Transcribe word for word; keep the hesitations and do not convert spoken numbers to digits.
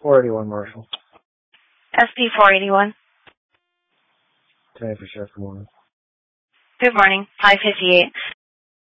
four eighty-one Marshall. S P four eighty-one. ten for Sheriff, good morning. Good morning. five fifty-eight.